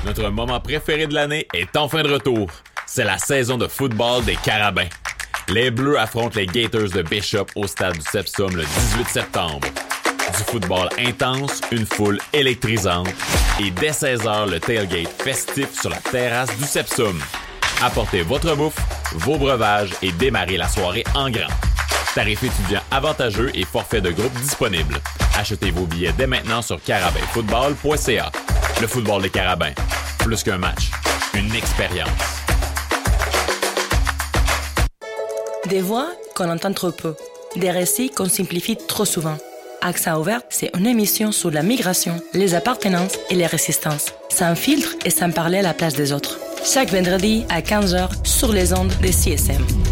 Notre moment préféré de l'année est enfin de retour. C'est la saison de football des Carabins. Les Bleus affrontent les Gators de Bishop au stade du Sepsum le 18 septembre. Du football intense, une foule électrisante et dès 16h, le tailgate festif sur la terrasse du Sepsum. Apportez votre bouffe, vos breuvages et démarrez la soirée en grand. Tarifs étudiants avantageux et forfait de groupe disponible. Achetez vos billets dès maintenant sur carabinfootball.ca. Le football des Carabins. Plus qu'un match, une expérience. Des voix qu'on entend trop peu. Des récits qu'on simplifie trop souvent. Accent ouvert, c'est une émission sur la migration, les appartenances et les résistances. Sans filtre et sans parler à la place des autres. Chaque vendredi à 15h sur les ondes des CSM.